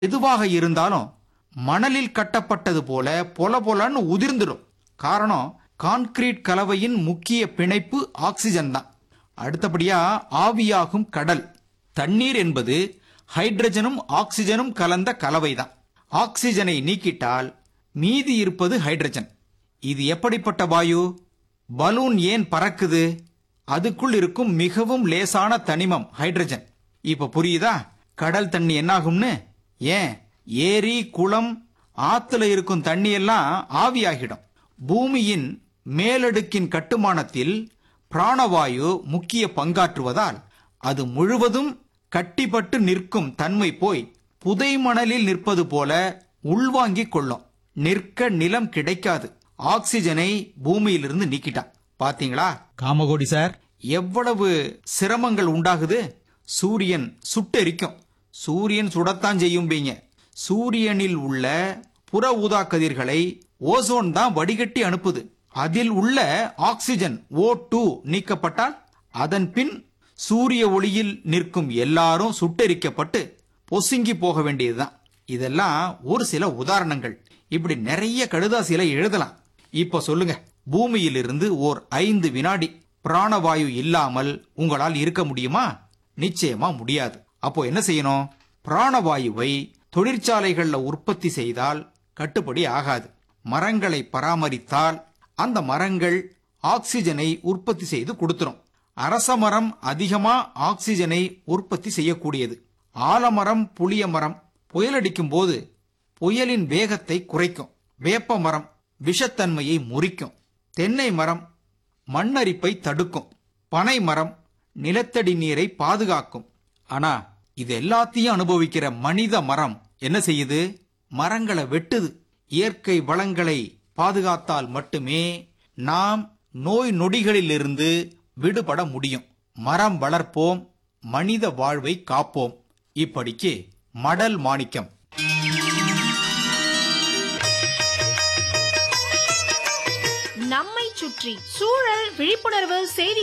எதுவாக இருந்தாலும் மணலில் கட்டப்பட்டது போல பொல பொலன்னு உதிர்ந்துடும். காரணம், கான்கிரீட் கலவையின் முக்கிய பிணைப்பு ஆக்சிஜன் தான். அடுத்தபடியா ஆவியாகும் கடல். தண்ணீர் என்பது ஹைட்ரஜனும் ஆக்சிஜனும் கலந்த கலவைதான். ஆக்சிஜனை நீக்கிட்டால் மீதி இருப்பது ஹைட்ரஜன். இது எப்படிப்பட்ட வாயு? பலூன் ஏன் பறக்குது? அதுக்குள் இருக்கும் மிகவும் லேசான தனிமம் ஹைட்ரஜன். இப்ப புரியுதா கடல் தண்ணி என்னாகும்னு? ஏன், ஏரி, குளம், ஆத்துல இருக்கும் தண்ணி எல்லாம் ஆவியாகிடும். பூமியின் மேலடுக்கின் கட்டுமானத்தில் பிராணவாயு முக்கிய பங்காற்றுவதால் அது முழுவதும் கட்டிப்பட்டு நிற்கும் தன்மை போய் புதை மணலில் நிற்பது போல உள்வாங்கிக் கொள்ளும். நிற்க நிலம் கிடைக்காது. ஆக்சிஜனை பூமியிலிருந்து நீக்கிட்டான். பாத்தீங்களா காமகோடி சார், எவ்வளவு சிரமங்கள் உண்டாகுது? சூரியன் சுட்டெரிக்கும். சூரியன் சுடத்தான் செய்யும்பீங்க. சூரியனில் உள்ள புற ஊதா கதிர்களை ஓசோன் தான் வடிகட்டி அனுப்புது. அதில் உள்ள ஆக்சிஜன் O2 நீக்கப்பட்டால் அதன் பின் சூரிய ஒளியில் நிற்கும் எல்லாரும் சுட்டெரிக்கப்பட்டு பொசுங்கி போக வேண்டியதுதான். இதெல்லாம் ஒரு சில உதாரணங்கள். இப்படி நிறைய கடுதாசில எழுதலாம். இப்ப சொல்லுங்க, பூமியிலிருந்து ஓர் 5 வினாடி பிராணவாயு இல்லாமல் உங்களால் இருக்க முடியுமா? நிச்சயமா முடியாது. அப்போ என்ன செய்யணும்? பிராணவாயுவை தொழிற்சாலைகள்ல உற்பத்தி செய்தால் கட்டுப்படி ஆகாது. மரங்களை பராமரித்தால் அந்த மரங்கள் ஆக்சிஜனை உற்பத்தி செய்து கொடுத்துரும். அரச மரம் அதிகமா ஆக்சிஜனை உற்பத்தி செய்யக்கூடியது. ஆலமரம், புளிய மரம் புயலடிக்கும் போது புயலின் வேகத்தை குறைக்கும். வேப்ப மரம் விஷத்தன்மையை முறிக்கும். தென்னை மரம் மண்ணரிப்பை தடுக்கும். பனை மரம் நிலத்தடி நீரை பாதுகாக்கும். ஆனா இது எல்லாத்தையும் அனுபவிக்கிற மனித மரம் என்ன செய்யுது? மரங்களை வெட்டுது. இயற்கை வளங்களை பாதுகாத்தால் மட்டுமே நாம் நோய் நொடிகளிலிருந்து விடுபட முடியும். மரம் வளர்ப்போம், மனித வாழ்வை காப்போம். இப்படிக்கு மடல் மாணிக்கம். நம்மை சுற்றி சூழல் விழிப்புணர்வு செய்தி